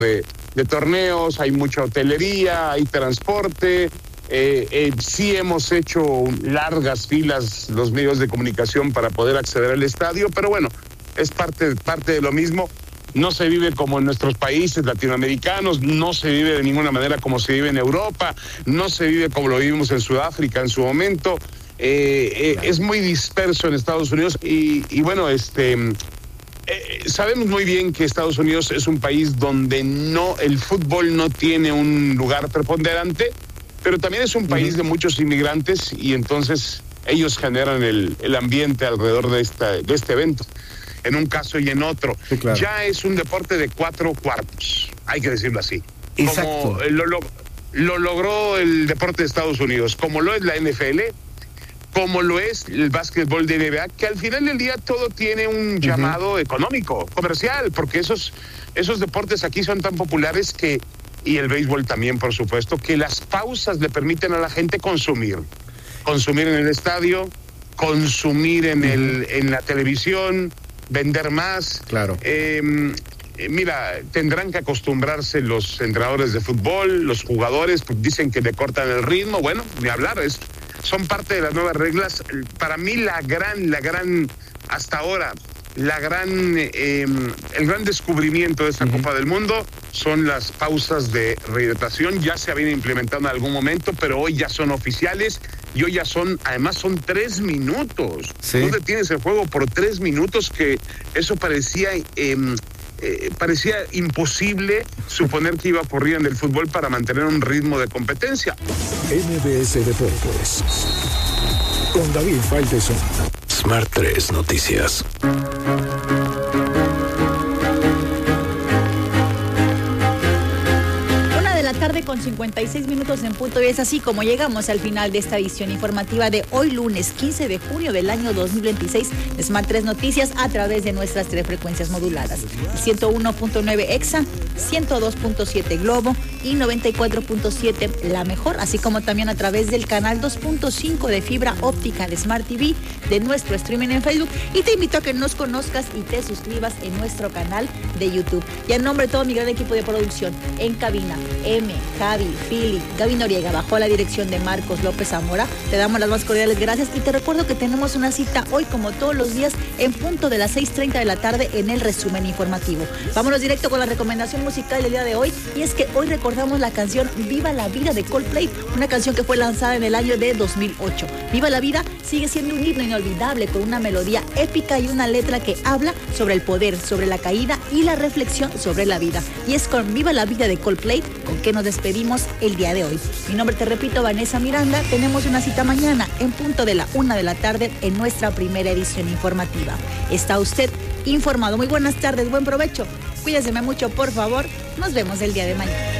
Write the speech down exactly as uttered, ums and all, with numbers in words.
de, de torneos, hay mucha hotelería, hay transporte. Eh, eh, sí hemos hecho largas filas los medios de comunicación para poder acceder al estadio, pero bueno, es parte, parte de lo mismo. No se vive como en nuestros países latinoamericanos, no se vive de ninguna manera como se vive en Europa, no se vive como lo vivimos en Sudáfrica en su momento. Eh, eh, es muy disperso en Estados Unidos y, y bueno, este... Eh, sabemos muy bien que Estados Unidos es un país donde no, el fútbol no tiene un lugar preponderante, pero también es un país de muchos inmigrantes y entonces ellos generan el, el ambiente alrededor de, esta, de este evento, en un caso y en otro. Sí, claro. Ya es un deporte de cuatro cuartos, hay que decirlo así. Exacto. Como lo, lo, lo logró el deporte de Estados Unidos, como lo es la N F L, como lo es el básquetbol de N B A, que al final del día todo tiene un llamado uh-huh. económico, comercial, porque esos, esos deportes aquí son tan populares que, y el béisbol también, por supuesto, que las pausas le permiten a la gente consumir. Consumir en el estadio, consumir en, uh-huh. el, en la televisión, vender más. Claro. Eh, Mira, tendrán que acostumbrarse los entrenadores de fútbol, los jugadores, pues dicen que le cortan el ritmo, bueno, ni hablar, es... son parte de las nuevas reglas. Para mí la gran, la gran, hasta ahora, la gran, eh, el gran descubrimiento de esta uh-huh. Copa del Mundo son las pausas de rehidratación. Ya se habían implementado en algún momento, pero hoy ya son oficiales y hoy ya son, además son tres minutos. Sí. Tú detienes el juego por tres minutos, que eso parecía... Eh, Eh, parecía imposible suponer que iba a ocurrir en el fútbol para mantener un ritmo de competencia. M B S Deportes con David Faitelson. Smart tres Noticias. Tarde con cincuenta y seis minutos en punto, y es así como llegamos al final de esta edición informativa de hoy lunes quince de junio del año dos mil veintiséis de Smart tres Noticias a través de nuestras tres frecuencias moduladas, ciento uno punto nueve Exa, ciento dos punto siete Globo y noventa y cuatro punto siete La Mejor, así como también a través del canal dos punto cinco de fibra óptica de Smart T V, de nuestro streaming en Facebook, y te invito a que nos conozcas y te suscribas en nuestro canal de YouTube. Y en nombre de todo mi gran equipo de producción, en cabina, M, Javi, Philly, Gaby Noriega, bajo la dirección de Marcos López Zamora, te damos las más cordiales gracias y te recuerdo que tenemos una cita hoy, como todos los días, en punto de las seis treinta de la tarde en el resumen informativo. Vámonos directo con la recomendación musical del día de hoy, y es que hoy recordamos la canción Viva la Vida de Coldplay, una canción que fue lanzada en el año de dos mil ocho. Viva la Vida sigue siendo un himno inolvidable con una melodía épica y una letra que habla sobre el poder, sobre la caída y la reflexión sobre la vida. Y es con Viva la Vida de Coldplay con que nos despedimos el día de hoy. Mi nombre, te repito, Vanessa Miranda. Tenemos una cita mañana en punto de la una de la tarde en nuestra primera edición informativa. Está usted informado. Muy buenas tardes, buen provecho. Cuídeseme mucho, por favor. Nos vemos el día de mañana.